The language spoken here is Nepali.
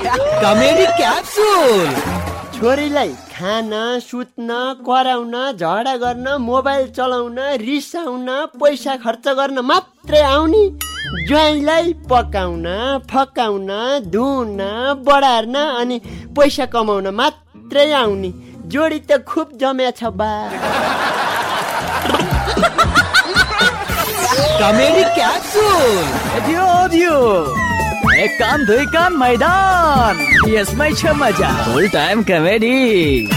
Comedy capsule. छोरीलाई खान, सुत्न, कराउन, झगडा गर्न, मोबाइल चलाउन, रिसाउन, पैसा खर्च गर्न मात्रै आउने, ज्वाइँलाई पकाउन, फकाउन, धुन, बढार्न अनि पैसा कमाउन मात्रै आउने जोडी त खुब जम्या छ बा। Comedy capsule. एक काम दुई काम मैदान, यसमै छ मजा। फुल टाइम कमेडी।